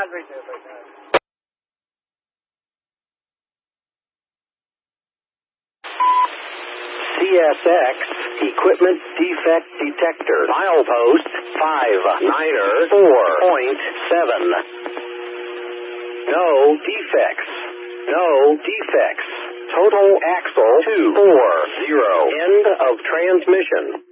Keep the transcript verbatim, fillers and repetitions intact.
C S X Equipment Defect Detector. Milepost five niner four point seven. No defects. No defects. Total axle two four zero. End of transmission.